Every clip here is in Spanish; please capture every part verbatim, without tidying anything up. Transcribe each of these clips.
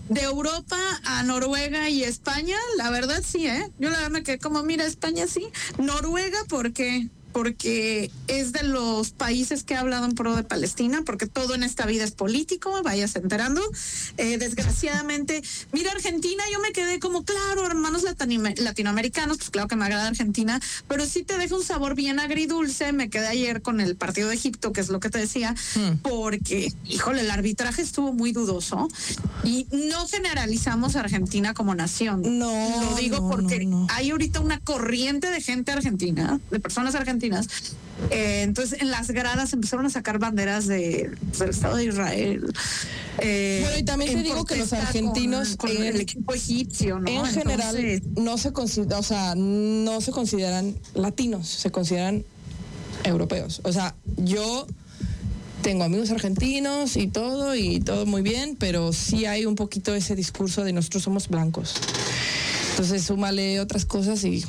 de Europa a Noruega y España, la verdad sí, ¿eh? Yo la verdad me quedé como, mira, España sí. Noruega, ¿por qué? Porque es de los países que ha hablado en pro de Palestina, porque todo en esta vida es político, vayas enterando. Eh, desgraciadamente, mira, Argentina, yo me quedé como, claro, hermanos latino- latinoamericanos, pues claro que me agrada Argentina, pero sí te deja un sabor bien agridulce. Me quedé ayer con el partido de Egipto, que es lo que te decía, hmm. porque, híjole, el arbitraje estuvo muy dudoso y no generalizamos a Argentina como nación. No, lo digo no, porque no, no. hay ahorita una corriente de gente argentina, de personas argentinas. Eh, entonces en las gradas empezaron a sacar banderas de, del Estado de Israel. Eh, bueno, y también te digo que los argentinos con, con en, el equipo egipcio, ¿no? En Entonces, general no se considera, o sea, no se consideran latinos, se consideran europeos. O sea, yo tengo amigos argentinos y todo, y todo muy bien, pero sí hay un poquito ese discurso de nosotros somos blancos. Entonces súmale otras cosas y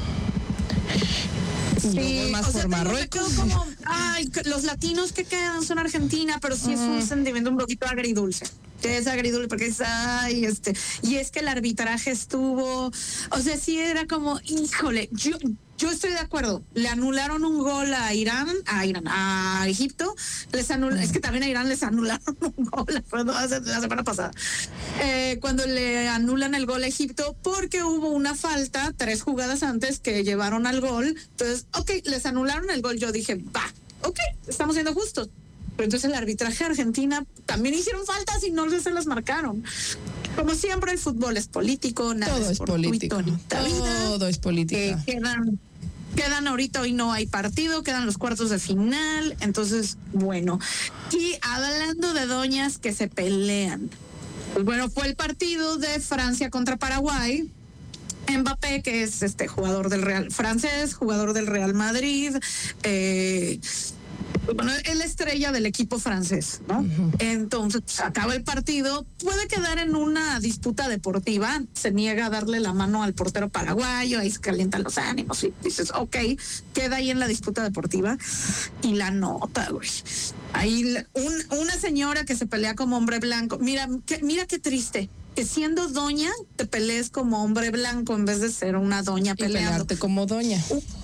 sí, más o por sea, Marruecos. Como, ay, los latinos que quedan son Argentina, pero sí uh-huh. es un sentimiento un poquito agridulce. Es agridulce porque es, ay, este, y es que el arbitraje estuvo, o sea, sí era como, híjole, yo, yo estoy de acuerdo, le anularon un gol a Irán, a Irán, a Egipto, les anul, uh-huh. es que también a Irán les anularon un gol la semana pasada, eh, cuando le anulan el gol a Egipto, porque hubo una falta, tres jugadas antes que llevaron al gol, entonces, ok, les anularon el gol, yo dije, va, ok, estamos siendo justos. Pero entonces el arbitraje de Argentina también hicieron faltas y no se las marcaron. Como siempre, el fútbol es político, nada todo es, es político. Todo vida. es política. Eh, quedan, quedan ahorita, hoy no hay partido, quedan los cuartos de final. Entonces, bueno. Y hablando de doñas que se pelean. Pues bueno, fue el partido de Francia contra Paraguay. Mbappé, que es este jugador del Real francés, jugador del Real Madrid, eh, bueno, es la estrella del equipo francés, ¿no? Uh-huh. Entonces, pues, acaba el partido, puede quedar en una disputa deportiva, se niega a darle la mano al portero paraguayo, ahí se calientan los ánimos y dices, ok, queda ahí en la disputa deportiva y la nota, güey. Ahí un, una señora que se pelea como hombre blanco, mira, que, mira qué triste. Que siendo doña te pelees como hombre blanco en vez de ser una doña peleando. Y pelearte como doña.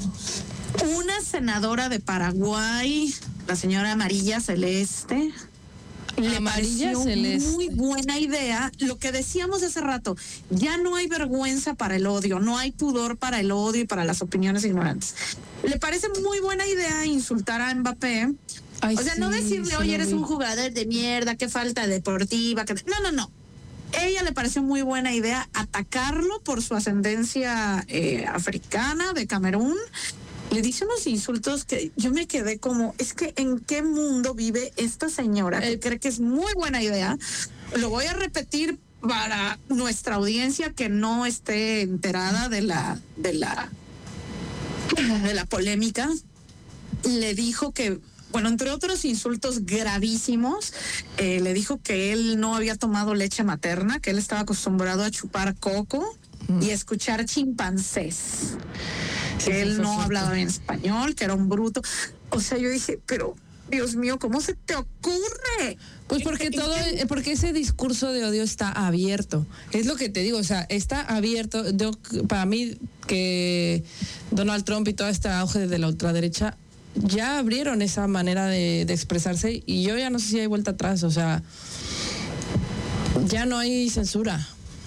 Una senadora de Paraguay, la señora Amarilla Celeste, le Amarilla pareció Celeste. Muy buena idea. Lo que decíamos hace rato, ya no hay vergüenza para el odio, no hay pudor para el odio y para las opiniones ignorantes. Le parece muy buena idea insultar a Mbappé. Ay, o sea, sí, no decirle, oye, eres un jugador de mierda, qué falta deportiva. Que... No, no, no. Ella le pareció muy buena idea atacarlo por su ascendencia eh, africana de Camerún. Le dice unos insultos que yo me quedé como, es que ¿en qué mundo vive esta señora que eh, cree que es muy buena idea? Lo voy a repetir para nuestra audiencia que no esté enterada de la de la de la polémica. Le dijo que, bueno, entre otros insultos gravísimos, eh, le dijo que él no había tomado leche materna, que él estaba acostumbrado a chupar coco mm. y escuchar chimpancés. Que sí, él no fuerte. Hablaba bien español, que era un bruto. O sea, yo dije, pero Dios mío, ¿cómo se te ocurre? Pues porque todo, porque ese discurso de odio está abierto. Es lo que te digo, o sea, está abierto. Yo, para mí, que Donald Trump y todo este auge de la ultraderecha ya abrieron esa manera de, de expresarse y yo ya no sé si hay vuelta atrás, o sea, ya no hay censura.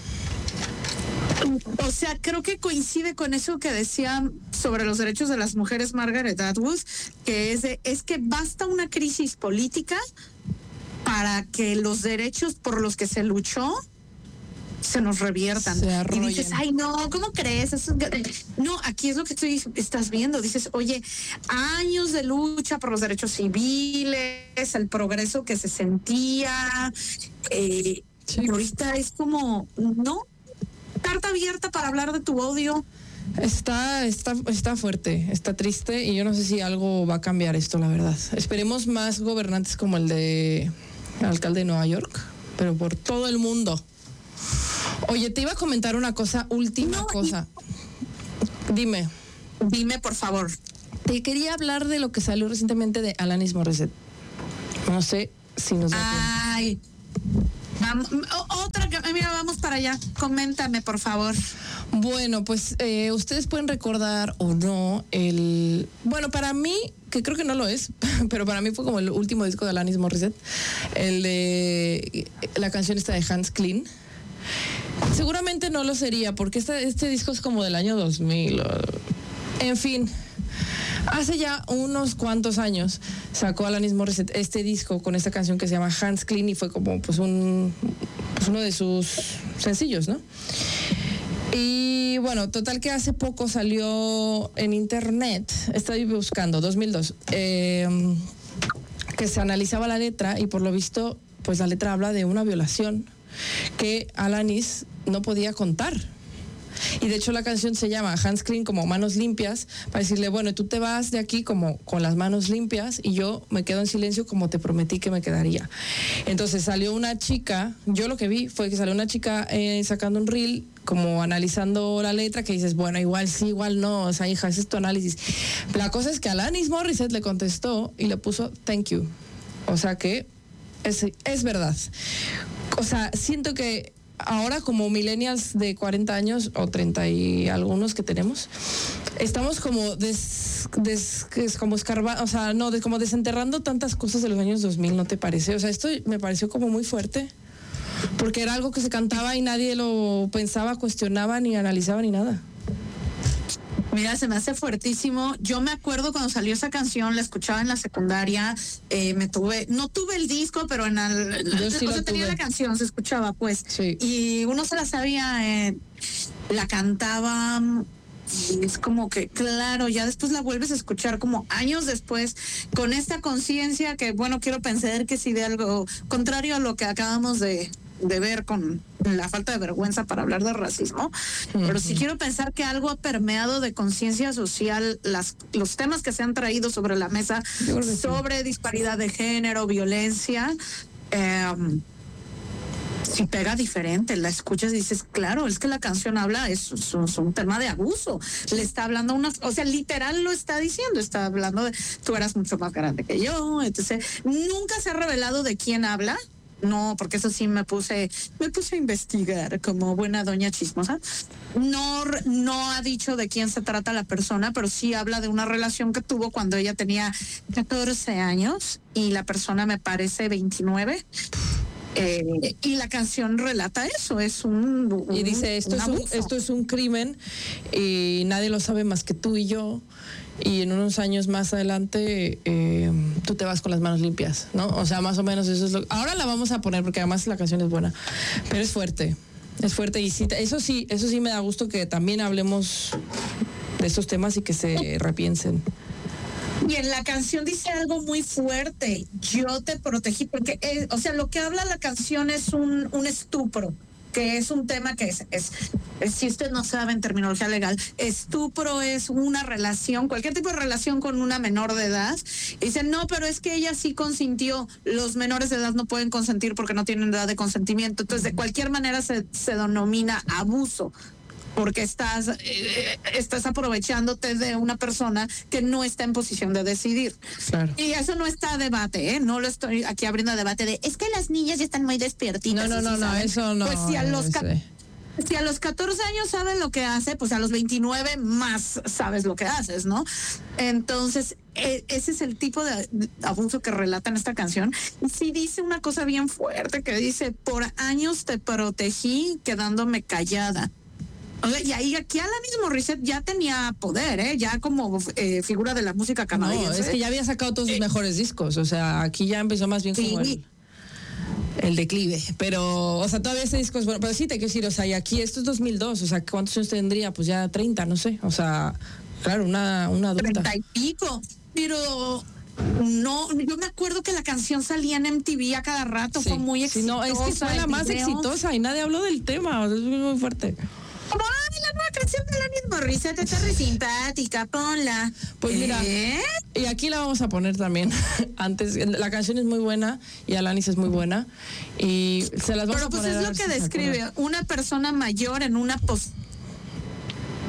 O sea, creo que coincide con eso que decía sobre los derechos de las mujeres Margaret Atwood, que es de, es que basta una crisis política para que los derechos por los que se luchó se nos reviertan. Se y dices, ay no, ¿cómo crees? Eso, no, aquí es lo que estoy, estás viendo. Dices, oye, años de lucha por los derechos civiles, el progreso que se sentía, eh, sí. Pero ahorita es como, no, carta abierta para hablar de tu odio. Está, está, está fuerte, está triste y yo no sé si algo va a cambiar esto, la verdad. Esperemos más gobernantes como el de el alcalde de Nueva York, pero por todo el mundo. Oye, te iba a comentar una cosa, última no, cosa. Y... Dime. Dime, por favor. Te quería hablar de lo que salió recientemente de Alanis Morissette. No sé si nos da Ay. Vamos, otra que a mí para allá. Coméntame, por favor. Bueno, pues eh, ustedes pueden recordar o no el... Bueno, para mí, que creo que no lo es, pero para mí fue como el último disco de Alanis Morissette, el de la canción esta de Hands Clean. Seguramente no lo sería, porque este, este disco es como del año dos mil. En fin, hace ya unos cuantos años sacó Alanis Morissette este disco con esta canción que se llama Hands Clean y fue como pues un pues uno de sus sencillos, ¿no? Y bueno, total que hace poco salió en internet, estoy buscando, dos mil dos, eh, que se analizaba la letra y por lo visto, pues la letra habla de una violación que Alanis no podía contar. Y de hecho la canción se llama Hands Clean, como manos limpias, para decirle, bueno, tú te vas de aquí como con las manos limpias y yo me quedo en silencio como te prometí que me quedaría. Entonces salió una chica, yo lo que vi fue que salió una chica eh, sacando un reel, como analizando la letra, que dices, bueno, igual sí, igual no, o sea, hija, ese es tu análisis. La cosa es que Alanis Morissette le contestó y le puso thank you. O sea que es, es verdad. O sea, siento que ahora como millennials de cuarenta años o treinta y algunos que tenemos, estamos como des, des, como escarbando, o sea, no, de, como desenterrando tantas cosas de los años dos mil, ¿no te parece? O sea, esto me pareció como muy fuerte, porque era algo que se cantaba y nadie lo pensaba, cuestionaba, ni analizaba, ni nada. Mira, se me hace fuertísimo. Yo me acuerdo cuando salió esa canción, la escuchaba en la secundaria, eh, me tuve, no tuve el disco, pero en el, Yo sí o lo sea, tenía tuve. la canción, se escuchaba, pues. Sí. Y uno se la sabía, eh, la cantaba, y es como que, claro, ya después la vuelves a escuchar como años después, con esta conciencia que, bueno, quiero pensar que sí de algo contrario a lo que acabamos de, de ver con la falta de vergüenza para hablar de racismo, uh-huh. Pero sí quiero pensar que algo ha permeado de conciencia social las los temas que se han traído sobre la mesa sobre sí. disparidad de género, violencia, eh, si pega diferente, la escuchas y dices, claro, es que la canción habla, es, es, es un tema de abuso, le está hablando una, o sea, literal lo está diciendo, está hablando de, tú eras mucho más grande que yo, entonces, nunca se ha revelado de quién habla. No, porque eso sí me puse, me puse a investigar como buena doña chismosa. No, no ha dicho de quién se trata la persona, pero sí habla de una relación que tuvo cuando ella tenía catorce años y la persona me parece veintinueve. Eh, y la canción relata eso, es un, un y dice esto un es un, esto es un crimen y nadie lo sabe más que tú y yo. Y en unos años más adelante eh, tú te vas con las manos limpias, ¿no? O sea, más o menos eso es lo... Ahora la vamos a poner porque además la canción es buena, pero es fuerte, es fuerte y sí, eso sí, eso sí me da gusto que también hablemos de estos temas y que se repiensen. Y en la canción dice algo muy fuerte, yo te protegí, porque, eh, o sea, lo que habla la canción es un, un estupro, que es un tema que es, es, es, si usted no sabe en terminología legal, estupro es una relación, cualquier tipo de relación con una menor de edad. Y dicen, no, pero es que ella sí consintió, los menores de edad no pueden consentir porque no tienen edad de consentimiento. Entonces, de cualquier manera se, se denomina abuso, porque estás, eh, estás aprovechándote de una persona que no está en posición de decidir. Claro. Y eso no está a debate, ¿eh? No lo estoy aquí abriendo a debate de, es que las niñas ya están muy despiertitas. No, no, no, no, eso no. Pues si a los ese. Si a los catorce años sabes lo que hace, pues a los veintinueve más sabes lo que haces, ¿no? Entonces, eh, ese es el tipo de abuso que relata en esta canción. Y sí dice una cosa bien fuerte, que dice, por años te protegí quedándome callada. Y ahí aquí Alanis Morissette ya tenía poder, ¿eh? Ya como eh, figura de la música canadiense. No, es que ya había sacado todos sus eh, mejores discos, o sea, aquí ya empezó más bien como sí. el, el declive, pero, o sea, todavía ese disco es bueno, pero sí te quiero decir, o sea, y aquí esto es dos mil dos, o sea, ¿cuántos años tendría? Pues ya treinta, no sé, o sea, claro, una, una adulta. treinta y pico, pero... No, yo me acuerdo que la canción salía en M T V a cada rato, sí, fue muy exitosa. Sí, no, es que fue la más video. exitosa y nadie habló del tema, o sea, es muy fuerte. Como, ay, la nueva canción de Alanis Morissette está re simpática, ponla. Pues mira, ¿eh? Y aquí la vamos a poner también. Antes, la canción es muy buena y Alanis es muy buena y se las vamos Pero a pues poner. Pero pues es lo que describe una persona mayor en una pos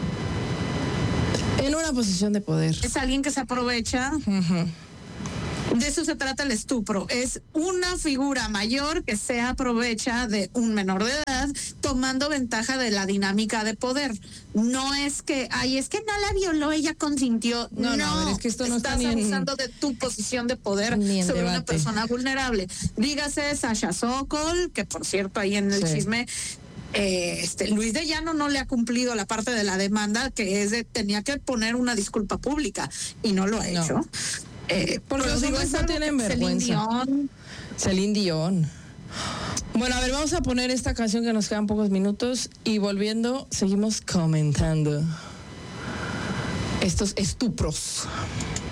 en una posición de poder. Es alguien que se aprovecha. Uh-huh. De eso se trata el estupro. Es una figura mayor que se aprovecha de un menor de edad tomando ventaja de la dinámica de poder. No es que, ay, es que no la violó, ella consintió. No, no, a ver, es que esto no estás está ni en- abusando de tu posición de poder ni en sobre una debate. persona vulnerable. Dígase Sasha Sokol, que por cierto ahí en el Sí. chisme eh, este Luis de Llano no le ha cumplido la parte de la demanda que es de tenía que poner una disculpa pública y no lo ha No. hecho. Eh, Porque pero los digo, hombres es no algo tienen que Celine vergüenza. Dion, Celine Dion. Bueno, a ver, vamos a poner esta canción que nos quedan pocos minutos y volviendo, seguimos comentando estos estupros.